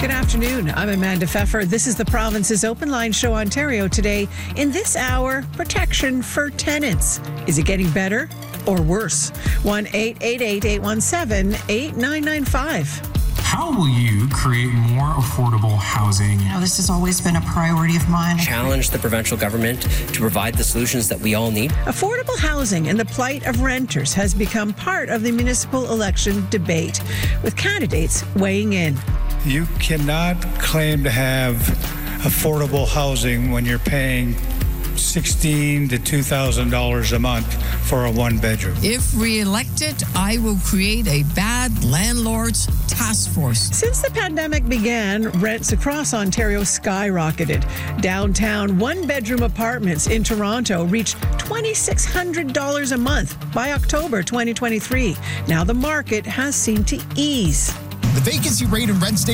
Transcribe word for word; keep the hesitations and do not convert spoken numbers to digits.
Good afternoon. I'm Amanda Pfeffer. This is the Province's Open Line Show Ontario today. In this hour, protection for tenants. Is it getting better or worse? one eight eight eight, eight one seven, eight nine nine five. How will you create more affordable housing? You know, this has always been a priority of mine. Challenge the provincial government to provide the solutions that we all need. Affordable housing and the plight of renters has become part of the municipal election debate, with candidates weighing in. You cannot claim to have affordable housing when you're paying sixteen to two thousand dollars a month for a one-bedroom. If re-elected, I will create a bad landlords task force. Since the pandemic began, rents across Ontario skyrocketed. Downtown one-bedroom apartments in Toronto reached two thousand six hundred dollars a month by October twenty twenty-three. Now the market has seemed to ease. The vacancy rate in rent stays